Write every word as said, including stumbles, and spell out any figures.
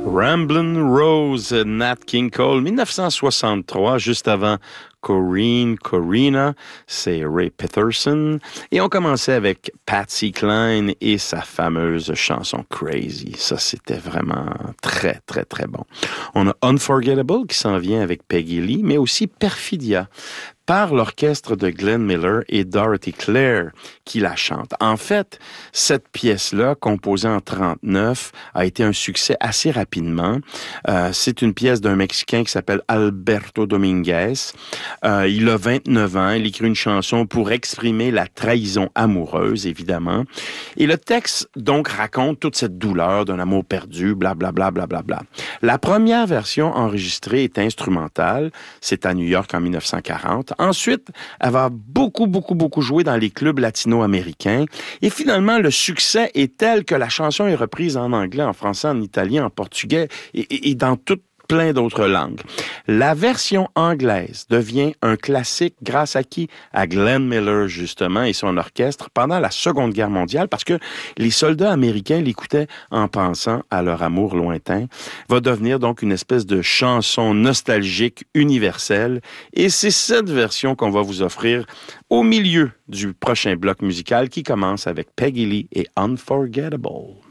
Ramblin' Rose, Nat King Cole, dix-neuf cent soixante-trois, juste avant Corinne, Corina, c'est Ray Peterson. Et on commençait avec Patsy Cline et sa fameuse chanson Crazy. Ça, c'était vraiment très, très, très bon. On a Unforgettable qui s'en vient avec Peggy Lee, mais aussi Perfidia, par l'orchestre de Glenn Miller et Dorothy Clare qui la chante. En fait, cette pièce-là, composée en trente-neuf, a été un succès assez rapidement. Euh, c'est une pièce d'un Mexicain qui s'appelle Alberto Dominguez. Euh, il a vingt-neuf ans, il écrit une chanson pour exprimer la trahison amoureuse, évidemment. Et le texte, donc, raconte toute cette douleur d'un amour perdu, blablabla, blablabla. Bla, bla. La première version enregistrée est instrumentale. C'est à New York en dix-neuf cent quarante. Ensuite, elle va beaucoup, beaucoup, beaucoup jouer dans les clubs latino-américains. Et finalement, le succès est tel que la chanson est reprise en anglais, en français, en italien, en portugais et, et, et dans toutes plein d'autres langues. La version anglaise devient un classique grâce à qui? À Glenn Miller, justement, et son orchestre pendant la Seconde Guerre mondiale, parce que les soldats américains l'écoutaient en pensant à leur amour lointain. Va devenir donc une espèce de chanson nostalgique universelle. Et c'est cette version qu'on va vous offrir au milieu du prochain bloc musical qui commence avec Peggy Lee et Unforgettable.